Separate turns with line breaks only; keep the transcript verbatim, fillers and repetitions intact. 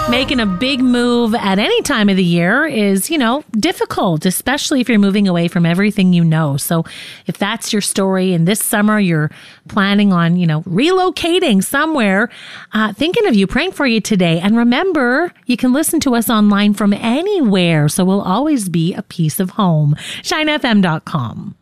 Making a big move at any time of the year is, you know, difficult, especially if you're moving away from everything you know. So if that's your story and this summer you're planning on, you know, relocating somewhere, uh, thinking of you, praying for you today. And remember, you can listen to us online from anywhere. So we'll always be a piece of home. shine f m dot com.